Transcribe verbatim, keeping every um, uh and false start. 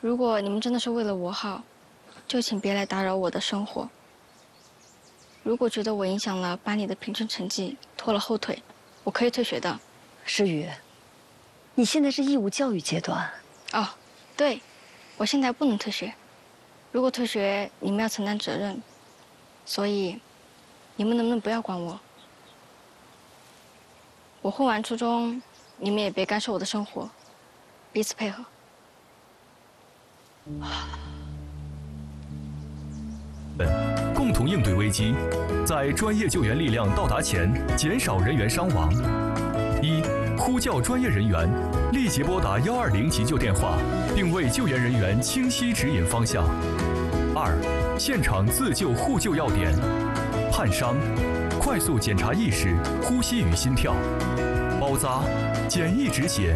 如果你们真的是为了我好，就请别来打扰我的生活。如果觉得我影响了班里的平均成绩，拖了后腿，我可以退学的。 诗雨，你现在是义务教育阶段。 哦，对，我现在不能退学。如果退学，你们要承担责任。所以，你们能不能不要管我？我混完初中，你们也别干涉我的生活，彼此配合。 共同应对危机，在专业救援力量到达前，减少人员伤亡。一、呼叫专业人员，立即拨打幺二零急救电话，并为救援人员清晰指引方向。二、现场自救互救要点：焊伤，快速检查意识、呼吸与心跳；包扎，简易止血。